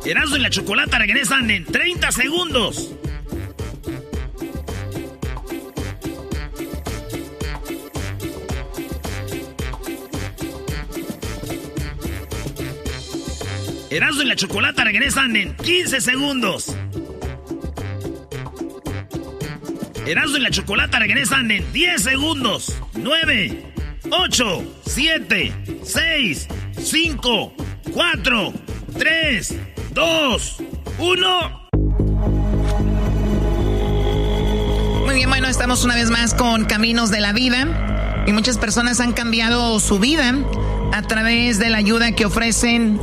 Erasmo y la Chocolata regresan en 30 segundos. Erasmo y la Chocolata regresan en 15 segundos. Erasmo y la Chocolata regresan en 10 segundos. 9, 8, 7, 6, 5, 4, 3, 2, 1. Muy bien, bueno, estamos una vez más con Caminos de la Vida. Y muchas personas han cambiado su vida a través de la ayuda que ofrecen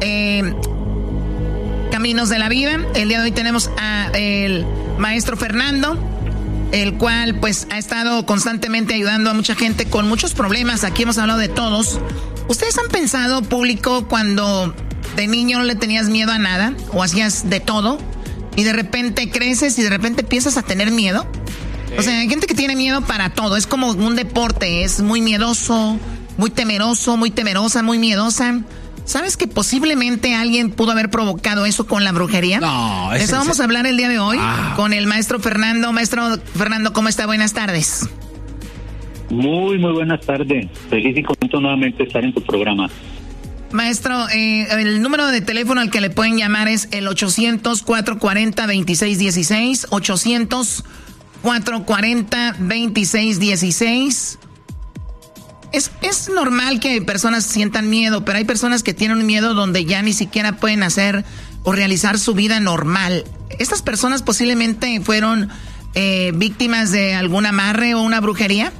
Caminos de la Vida. El día de hoy tenemos al maestro Fernando, el cual pues ha estado constantemente ayudando a mucha gente con muchos problemas. Aquí hemos hablado de todos. ¿Ustedes han pensado, público, cuando de niño no le tenías miedo a nada o hacías de todo y de repente creces y de repente empiezas a tener miedo? Sí. O sea, hay gente que tiene miedo para todo. Es como un deporte, es muy miedoso, muy temeroso, muy temerosa, muy miedosa. ¿Sabes que posiblemente alguien pudo haber provocado eso con la brujería? No, eso vamos a hablar el día de hoy con el maestro Fernando. Maestro Fernando, ¿cómo está? Buenas tardes. Muy buenas tardes. Feliz y contento nuevamente estar en tu programa. Maestro, el número de teléfono al que le pueden llamar es el 800-440-2616, 800-440-2616. Es normal que personas sientan miedo, pero hay personas que tienen un miedo donde ya ni siquiera pueden hacer o realizar su vida normal. ¿Estas personas posiblemente fueron víctimas de algún amarre o una brujería?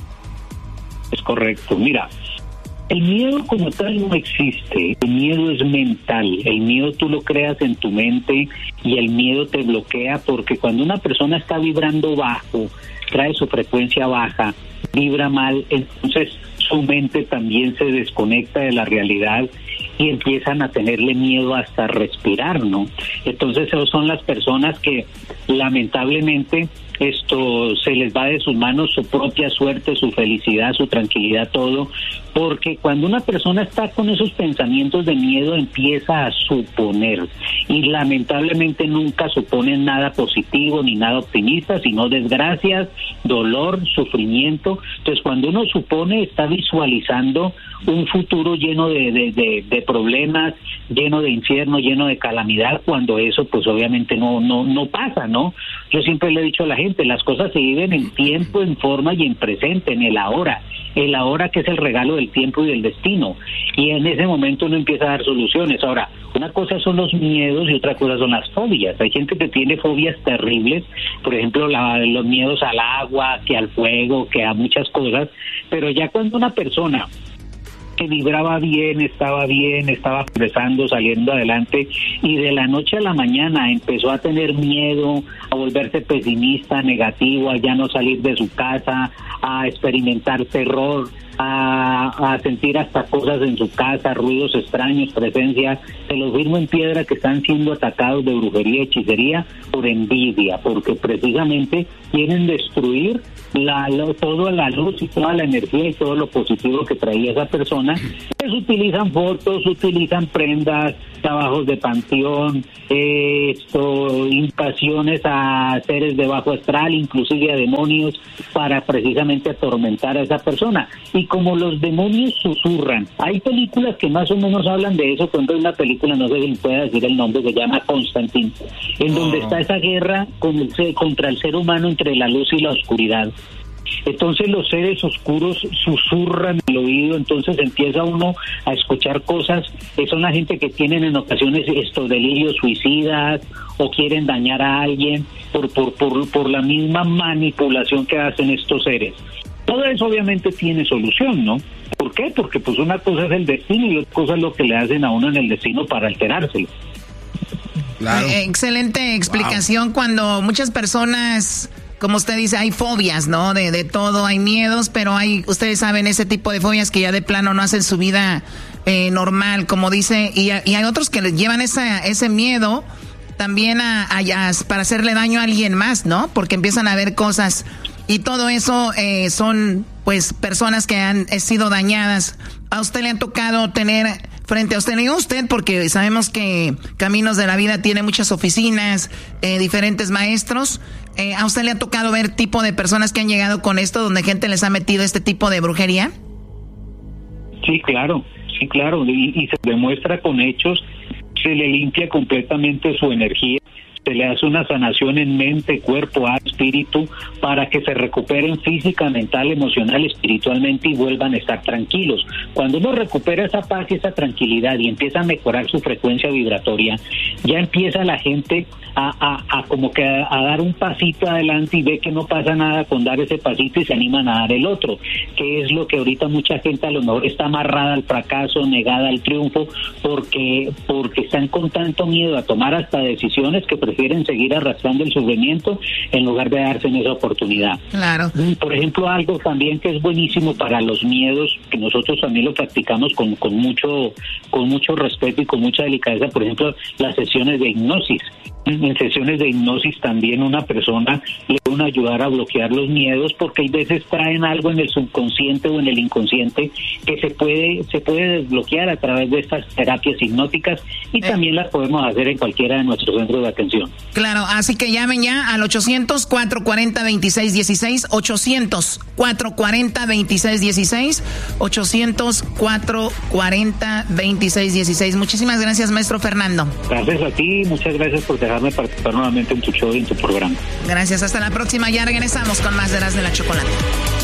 Es correcto. Mira, el miedo como tal no existe. El miedo es mental. El miedo tú lo creas en tu mente y el miedo te bloquea porque cuando una persona está vibrando bajo, trae su frecuencia baja, vibra mal, entonces su mente también se desconecta de la realidad y empiezan a tenerle miedo hasta respirar, ¿no? Entonces esas son las personas que lamentablemente esto se les va de sus manos su propia suerte, su felicidad, su tranquilidad, todo, porque cuando una persona está con esos pensamientos de miedo empieza a suponer y lamentablemente nunca suponen nada positivo ni nada optimista, sino desgracias, dolor, sufrimiento. Entonces cuando uno supone está visualizando un futuro lleno de problemas, lleno de infierno, lleno de calamidad, cuando eso pues obviamente no pasa, ¿no? Yo siempre le he dicho a la gente, las cosas se viven en tiempo, en forma y en presente, en el ahora que es el regalo del tiempo y del destino, y en ese momento uno empieza a dar soluciones. Ahora, una cosa son los miedos y otra cosa son las fobias. Hay gente que tiene fobias terribles, por ejemplo los miedos al agua, que al fuego, que a muchas cosas, pero ya cuando una persona que vibraba bien, estaba progresando, saliendo adelante, y de la noche a la mañana empezó a tener miedo, a volverse pesimista, negativo, a ya no salir de su casa, a experimentar terror, a sentir hasta cosas en su casa, ruidos extraños, presencia, se los firmo en piedra que están siendo atacados de brujería y hechicería por envidia, porque precisamente quieren destruir toda la luz y toda la energía y todo lo positivo que traía esa persona. Pues utilizan fotos, utilizan prendas, trabajos de panteón, invasiones a seres de bajo astral, inclusive a demonios, para precisamente atormentar a esa persona. Y como los demonios susurran, hay películas que más o menos hablan de eso. Por ejemplo, hay una película, no sé si me puede decir el nombre, se llama Constantine, en donde está esa guerra contra el ser humano entre la luz y la oscuridad. Entonces los seres oscuros susurran el oído, entonces empieza uno a escuchar cosas. Son la gente que tienen en ocasiones estos delirios suicidas o quieren dañar a alguien por la misma manipulación que hacen estos seres. Todo eso obviamente tiene solución, ¿no? ¿Por qué? Porque pues una cosa es el destino y otra cosa es lo que le hacen a uno en el destino para alterárselo. Claro. Excelente explicación. Wow. Cuando muchas personas, como usted dice, hay fobias, ¿no? De todo, hay miedos, pero ustedes saben, ese tipo de fobias que ya de plano no hacen su vida normal, como dice, y hay otros que les llevan ese miedo también para hacerle daño a alguien más, ¿no? Porque empiezan a ver cosas y todo eso son pues personas que han sido dañadas. ¿A usted le han tocado tener frente a usted. Le digo usted porque sabemos que Caminos de la Vida tiene muchas oficinas, diferentes maestros. ¿A usted le ha tocado ver tipo de personas que han llegado con esto, donde gente les ha metido este tipo de brujería? Sí, claro, y se demuestra con hechos, se le limpia completamente su energía, se le hace una sanación en mente, cuerpo, alma, espíritu, para que se recuperen física, mental, emocional, espiritualmente y vuelvan a estar tranquilos. Cuando uno recupera esa paz y esa tranquilidad y empieza a mejorar su frecuencia vibratoria, ya empieza la gente a como que a dar un pasito adelante y ve que no pasa nada con dar ese pasito y se animan a dar el otro, que es lo que ahorita mucha gente a lo mejor está amarrada al fracaso, negada al triunfo, porque están con tanto miedo a tomar hasta decisiones que prefieren seguir arrastrando el sufrimiento en lugar de darse en esa oportunidad. Claro. Por ejemplo, algo también que es buenísimo para los miedos, que nosotros también lo practicamos con mucho respeto y con mucha delicadeza, por ejemplo, las sesiones de hipnosis. En sesiones de hipnosis también una persona le puede ayudar a bloquear los miedos, porque hay veces traen algo en el subconsciente o en el inconsciente que se puede desbloquear a través de estas terapias hipnóticas, y también las podemos hacer en cualquiera de nuestros centros de atención. Claro, así que llamen ya al 800-440-2616, 800-440-2616, 800-440-2616. Muchísimas gracias, maestro Fernando. Gracias a ti, muchas gracias por dejarme participar nuevamente en tu show y en tu programa. Gracias, hasta la próxima. Ya regresamos con más de Erasmo y la Chocolata.